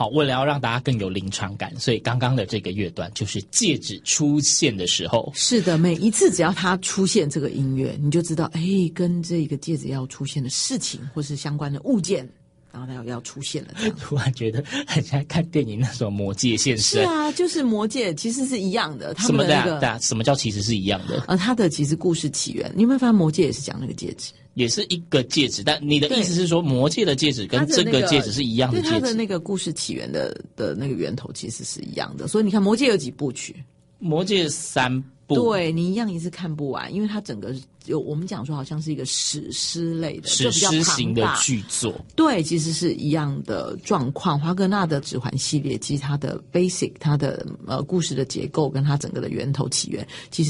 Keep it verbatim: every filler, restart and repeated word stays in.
好，为了要让大家更有临场感，所以刚刚的这个乐段就是戒指出现的时候。 是的，每一次只要它出现这个音乐，你就知道，哎，跟这个戒指要出现的事情或是相关的物件，然后它要要出现了这样。 突然觉得很像看电影那种魔戒现身。 是啊，就是魔戒其实是一样的。他什么们的那个的、啊？什么叫其实是一样的？ 呃，它的其实故事起源，你有没有发现魔戒也是讲那个戒指？ 也是一个戒指，但你的意思是说魔戒的戒指跟这个戒指是一样的戒指？ 对，它的那个故事起源的的那个源头其实是一样的。所以你看魔戒有几部曲？ 魔戒三部， 对，你一样一次看不完，因为它整个有我们讲说好像是一个史诗类的史诗型的剧作。 对，其实是一样的状况。华格纳的指环系列，其实它的 basic 它的呃故事的结构跟它整个的源头起源其实